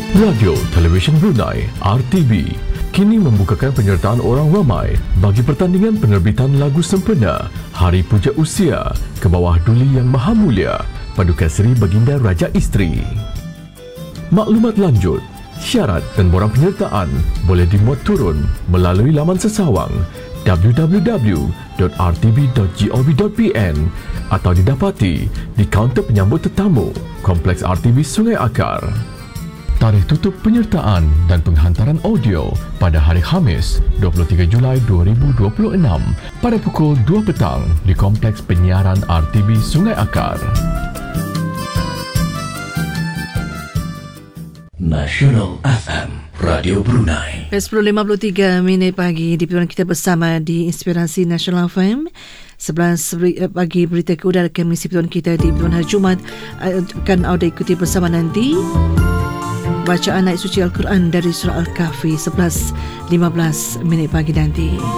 Radio Television Brunei RTB kini membukakan penyertaan orang ramai bagi pertandingan penerbitan lagu sempena Hari Puja Usia ke bawah Duli Yang Maha Mulia Paduka Seri Baginda Raja Isteri. Maklumat lanjut, syarat dan borang penyertaan boleh dimuat turun melalui laman sesawang www.rtb.gov.pn atau didapati di kaunter penyambut tetamu Kompleks RTB Sungai Akar. Tarikh tutup penyertaan dan penghantaran audio pada hari Khamis 23 Julai 2026 pada pukul 2 petang di Kompleks Penyiaran RTB Sungai Akar. Nasional FM Radio Brunei. 10.53 pagi di pilihan kita bersama di Inspirasi Nasional FM. 11 pagi berita ke udara akan mengisi pilihan kita di pilihan hari Jumaat. Akan anda ikuti bersama nanti bacaan ayat suci Al-Quran dari surah Al-Kahfi 11.15 pagi nanti.